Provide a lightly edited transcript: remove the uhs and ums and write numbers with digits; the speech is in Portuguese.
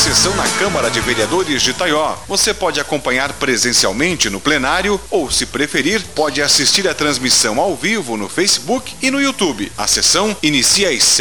sessão na Câmara de Vereadores de Taió. Você pode acompanhar presencialmente no plenário ou, se preferir, pode assistir a transmissão ao vivo no Facebook e no YouTube. A sessão inicia às